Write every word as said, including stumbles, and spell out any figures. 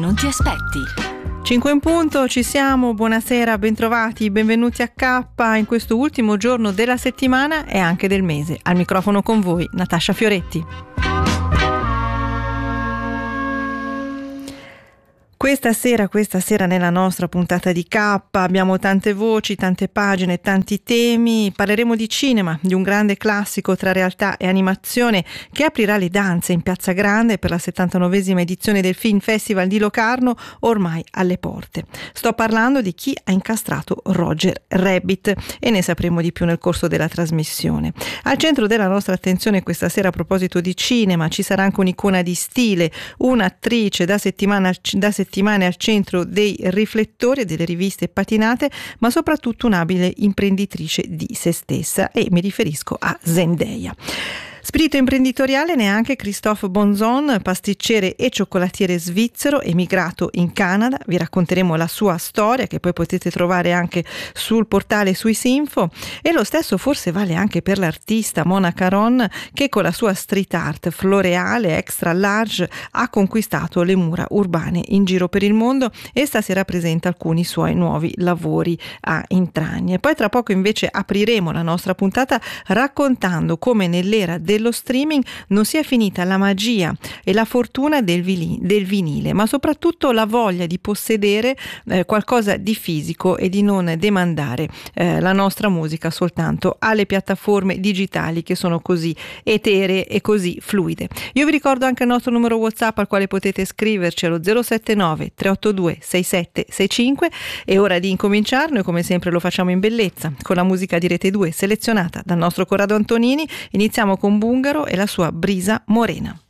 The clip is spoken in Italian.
non ti aspetti. cinque in punto, ci siamo, buonasera, bentrovati, benvenuti a K in questo ultimo giorno della settimana e anche del mese. Al microfono con voi, Natascia Fioretti. Questa sera, questa sera nella nostra puntata di K abbiamo tante voci, tante pagine, tanti temi. Parleremo di cinema, di un grande classico tra realtà e animazione che aprirà le danze in Piazza Grande per la settantanovesima edizione del Film Festival di Locarno, ormai alle porte. Sto parlando di Chi ha incastrato Roger Rabbit e ne sapremo di più nel corso della trasmissione. Al centro della nostra attenzione questa sera, a proposito di cinema, ci sarà anche un'icona di stile, un'attrice da settimana da settimana settimane al centro dei riflettori e delle riviste patinate, ma soprattutto un'abile imprenditrice di se stessa, e mi riferisco a Zendaya. Spirito imprenditoriale neanche Christophe Bonzon, pasticcere e cioccolatiere svizzero, emigrato in Canada. Vi racconteremo la sua storia, che poi potete trovare anche sul portale Swissinfo, e lo stesso forse vale anche per l'artista Mona Caron, che con la sua street art floreale extra large ha conquistato le mura urbane in giro per il mondo e stasera presenta alcuni suoi nuovi lavori a Intragne. Poi tra poco invece apriremo la nostra puntata raccontando come nell'era del dello streaming non sia finita la magia e la fortuna del, vili, del vinile, ma soprattutto la voglia di possedere eh, qualcosa di fisico e di non demandare eh, la nostra musica soltanto alle piattaforme digitali che sono così eteree e così fluide. Io vi ricordo anche il nostro numero WhatsApp al quale potete scriverci allo zero sette nove tre otto due sei sette sei cinque. È ora di incominciare, noi come sempre lo facciamo in bellezza con la musica di Rete due selezionata dal nostro Corrado Antonini. Iniziamo con Bungaro e la sua Brisa Morena.